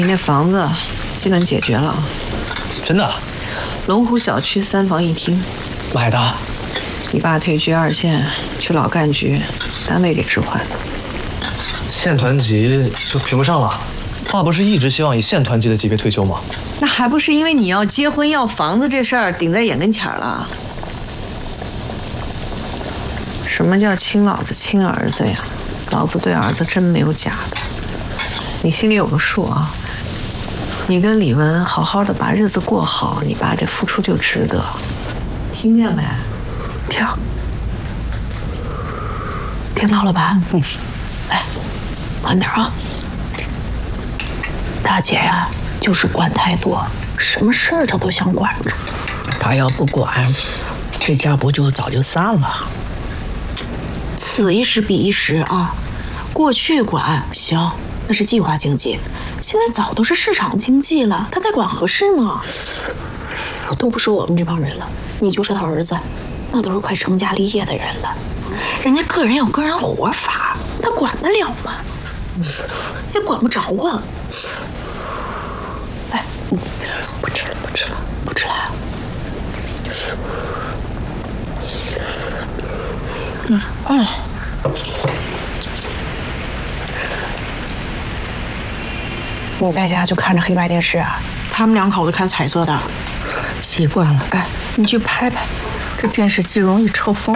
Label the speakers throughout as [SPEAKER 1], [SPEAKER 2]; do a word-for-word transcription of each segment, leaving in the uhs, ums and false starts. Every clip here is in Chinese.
[SPEAKER 1] 你那房子基本解决了。
[SPEAKER 2] 真的？
[SPEAKER 1] 龙湖小区三房一厅，
[SPEAKER 2] 买的。
[SPEAKER 1] 你爸退居二线，去老干局，单位给置换。
[SPEAKER 2] 县团级就评不上了。爸不是一直希望以县团级的级别退休吗？
[SPEAKER 1] 那还不是因为你要结婚要房子这事儿顶在眼跟前了。什么叫亲老子亲儿子呀？老子对儿子真没有假的，你心里有个数啊。你跟李文好好的把日子过好，你爸这付出就值得。听见没？
[SPEAKER 3] 听，听到了吧？嗯。哎，慢点啊。大姐呀，就是管太多，什么事儿她都想管着。
[SPEAKER 4] 她要不管，这家不就早就散了？
[SPEAKER 3] 此一时彼一时啊。过去管行，那是计划经济，现在早都是市场经济了，他在管合适吗？我都不说我们这帮人了，你就说他儿子，那都是快成家立业的人了，人家个人有个人活法，他管得了吗？也管不着啊。哎，不吃了，不吃了，不吃了。嗯，哎。你在家就看着黑白电视啊？他们两口子看彩色的，
[SPEAKER 4] 习惯了。哎，你去拍拍，这电视机容易抽风。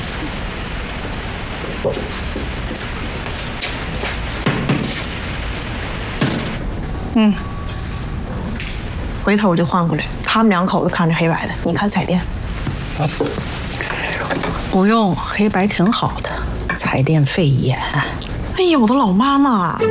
[SPEAKER 3] 嗯，回头我就换过来。他们两口子看着黑白的，你看彩电。
[SPEAKER 4] 不用，黑白挺好的，彩电费眼。
[SPEAKER 3] 哎呦，我的老妈妈！